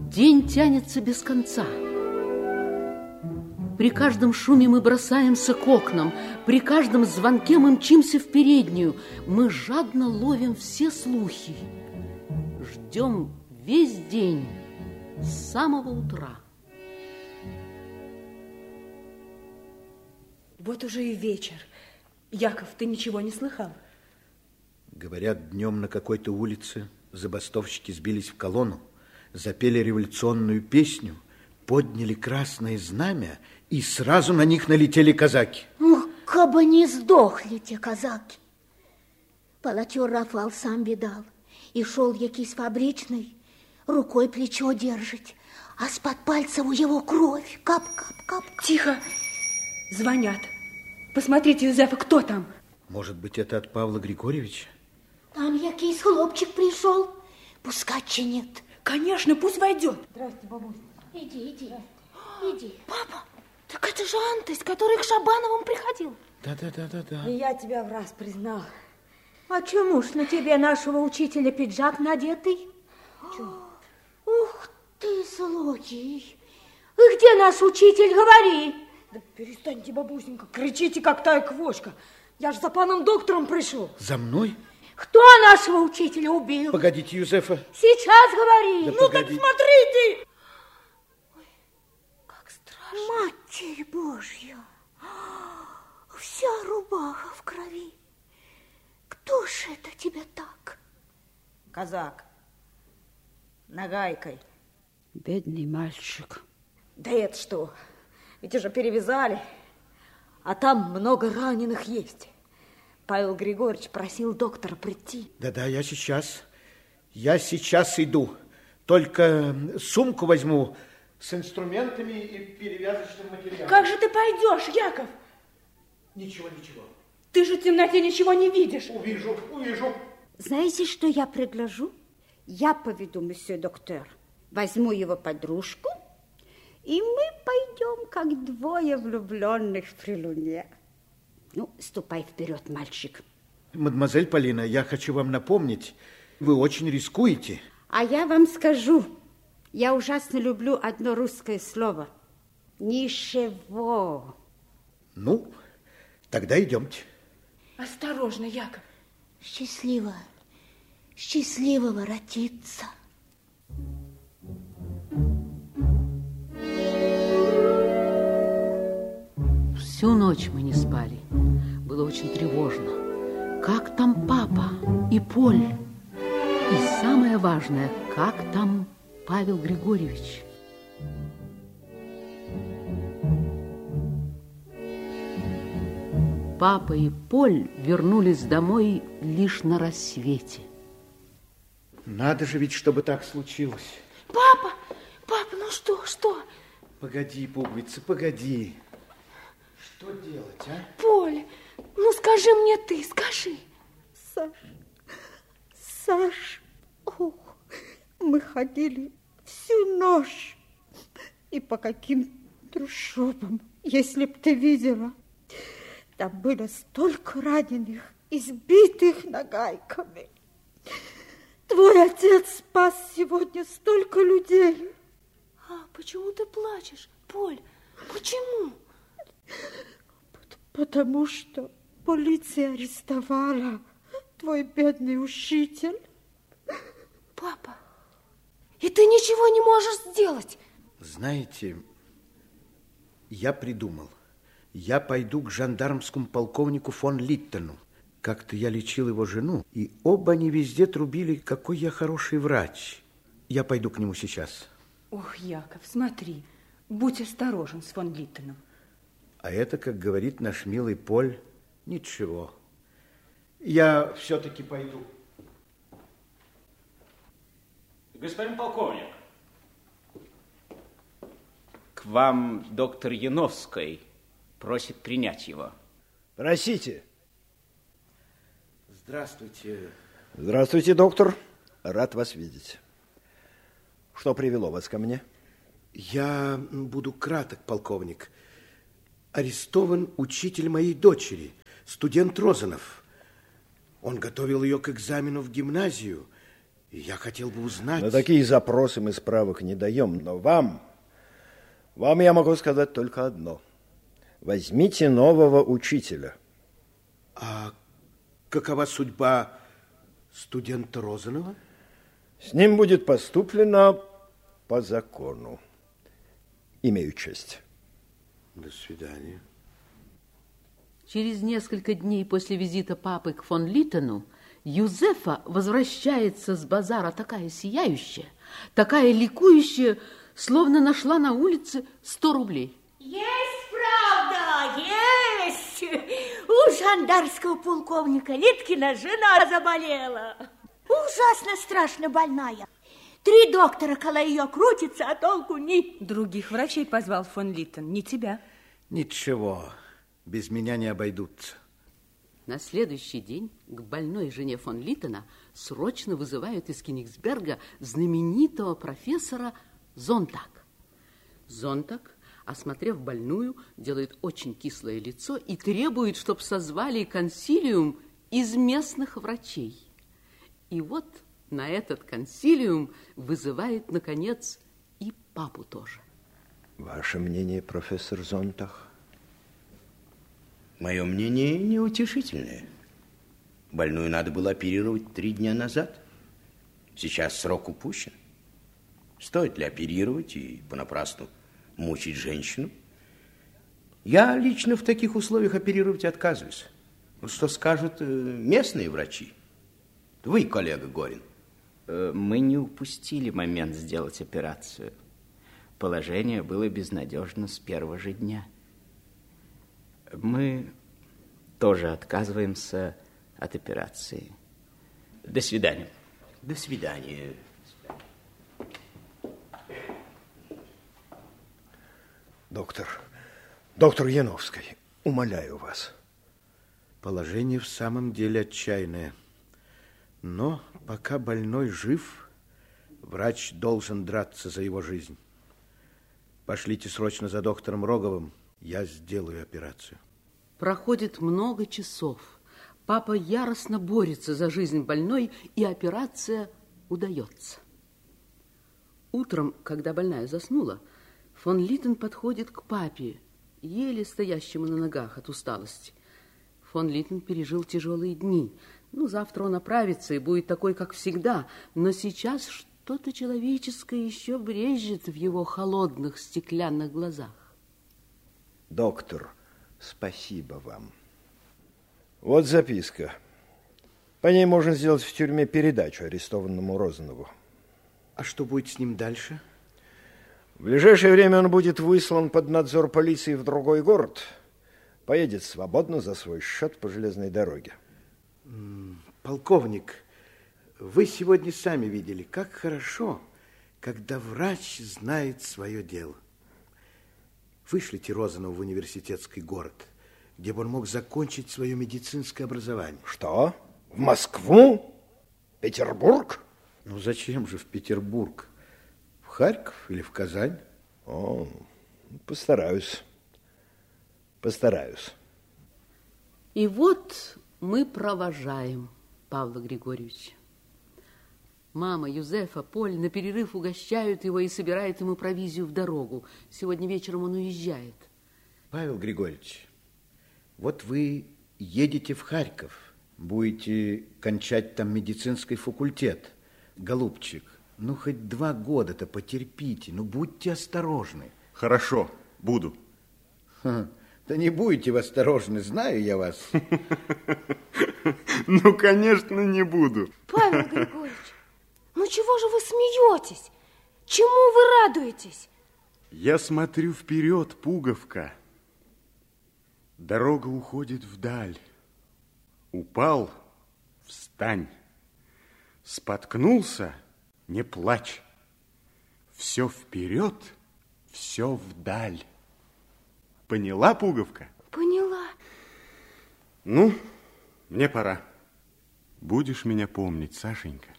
День тянется без конца. При каждом шуме мы бросаемся к окнам, при каждом звонке мы мчимся в переднюю. Мы жадно ловим все слухи. Ждем весь день с самого утра. Вот уже и вечер. Яков, ты ничего не слыхал? Говорят, днем на какой-то улице забастовщики сбились в колонну, запели революционную песню, подняли красное знамя, и сразу на них налетели казаки. Ух, кабы не сдохли те казаки. Полотер Рафал сам видал. И шел якийсь фабричный, рукой плечо держит, а с-под пальцев у его кровь. Кап-кап-кап. Тихо, звонят. Посмотрите, Юзефа, кто там? Может быть, это от Павла Григорьевича? Там якийсь хлопчик пришел, пускай чинит. Конечно, пусть войдет. Здрасте, бабусь. Иди. Папа, так это же Антось, который к Шабановым приходил. Да. И я тебя в раз признал. А чему ж на тебе нашего учителя пиджак надетый? Ух ты, злодей! И где наш учитель, говори? Да перестаньте, бабусенька, кричите, как тая квошка. Я ж за паном доктором пришел. За мной? Кто нашего учителя убил? Погодите, Юзефа. Сейчас говори. Да Ну погоди. так смотрите. Ой, как страшно. Матерь Божья! Вся рубаха в крови. Кто ж это тебя так? Казак. Нагайкой. Бедный мальчик. Да это что? Ведь уже перевязали. А там много раненых есть. Павел Григорьевич просил доктора прийти. Да, я сейчас иду. Только сумку возьму с инструментами и перевязочным материалом. Как же ты пойдешь, Яков? Ничего. Ты же в темноте ничего не видишь. Увижу. Знаете, что я предложу? Я поведу месье доктор. Возьму его подружку, и мы пойдем, как двое влюбленных при луне. Ну, ступай вперед, мальчик. Мадемуазель Полина, я хочу вам напомнить, вы очень рискуете. А я вам скажу, я ужасно люблю одно русское слово. Ничего. Ну, тогда идемте. Осторожно, Яков. Счастливо воротиться. Всю ночь мы не спали. Было очень тревожно. Как там папа и Поль? И самое важное, как там Павел Григорьевич? Папа и Поль вернулись домой лишь на рассвете. Надо же ведь, чтобы так случилось. Папа, ну что? Погоди, пуговица, погоди. Что делать, а? Поль, ну скажи мне ты, скажи. Саш, ох, мы ходили всю ночь. И по каким трущобам, если б ты видела. Там было столько раненых, избитых нагайками. Твой отец спас сегодня столько людей. А почему ты плачешь, Поль? Почему? Потому что полиция арестовала твой бедный учитель. Папа, и ты ничего не можешь сделать? Знаете, я придумал. Я пойду к жандармскому полковнику фон Литтену. Как-то я лечил его жену, и оба они везде трубили, какой я хороший врач. Я пойду к нему сейчас. Ох, Яков, смотри, будь осторожен с фон Литтеном. А это, как говорит наш милый Поль, ничего. Я все-таки пойду. Господин полковник, к вам доктор Яновский просит принять его. Просите. Здравствуйте. Здравствуйте, доктор. Рад вас видеть. Что привело вас ко мне? Я буду краток, полковник. Арестован учитель моей дочери, студент Розанов. Он готовил ее к экзамену в гимназию, Я хотел бы узнать... На такие запросы мы справок не даем, но вам я могу сказать только одно. Возьмите нового учителя. А какова судьба студента Розанова? С ним будет поступлено по закону. Имею честь. До свидания. Через несколько дней после визита папы к фон Литтену Юзефа возвращается с базара такая сияющая, такая ликующая, словно нашла на улице 100 рублей. Есть правда, есть! У жандарского полковника Литкина жена заболела. Ужасно страшно больная. 3 доктора около ее крутятся, а толку ни. Других врачей позвал фон Литтен, не тебя. Ничего, без меня не обойдутся. На следующий день к больной жене фон Литтена срочно вызывают из Кенигсберга знаменитого профессора Зонтаг. Зонтаг, осмотрев больную, делает очень кислое лицо и требует, чтобы созвали консилиум из местных врачей. И вот на этот консилиум вызывает, наконец, и папу тоже. Ваше мнение, профессор Зонтаг? Мое мнение неутешительное. Больную надо было оперировать 3 дня назад. Сейчас срок упущен. Стоит ли оперировать и понапрасну мучить женщину? Я лично в таких условиях оперировать отказываюсь. Что скажут местные врачи? Вы, коллега Горин. Мы не упустили момент сделать операцию. Положение было безнадежно с первого же дня. Мы тоже отказываемся от операции. До свидания. До свидания. Доктор Яновский, умоляю вас. Положение в самом деле отчаянное. Но пока больной жив, врач должен драться за его жизнь. Пошлите срочно за доктором Роговым, я сделаю операцию. Проходит много часов. Папа яростно борется за жизнь больной, и операция удается. Утром, когда больная заснула, фон Литтен подходит к папе, еле стоящему на ногах от усталости. Фон Литтен пережил тяжелые дни. Завтра он оправится и будет такой, как всегда. Но сейчас что-то человеческое еще брежет в его холодных стеклянных глазах. Доктор, спасибо вам. Вот записка. По ней можно сделать в тюрьме передачу арестованному Розанову. А что будет с ним дальше? В ближайшее время он будет выслан под надзор полиции в другой город. Поедет свободно за свой счет по железной дороге. Полковник, вы сегодня сами видели, как хорошо, когда врач знает свое дело. Вышлите Розанова в университетский город, где бы он мог закончить свое медицинское образование. Что? В Москву? Петербург? Зачем же в Петербург? В Харьков или в Казань? Постараюсь. И вот мы провожаем Павла Григорьевича. Мама, Юзефа, Поль на перерыв угощают его и собирают ему провизию в дорогу. Сегодня вечером он уезжает. Павел Григорьевич, вот вы едете в Харьков, будете кончать там медицинский факультет. Голубчик, хоть 2 года-то потерпите, будьте осторожны. Хорошо, буду. Да не будете вы осторожны, знаю я вас. Конечно, не буду. Павел Григорьевич, чего же вы смеетесь? Чему вы радуетесь? Я смотрю вперед, пуговка. Дорога уходит вдаль. Упал — встань. Споткнулся — не плачь. Все вперед, все вдаль. Поняла, пуговка? Поняла. Мне пора. Будешь меня помнить, Сашенька?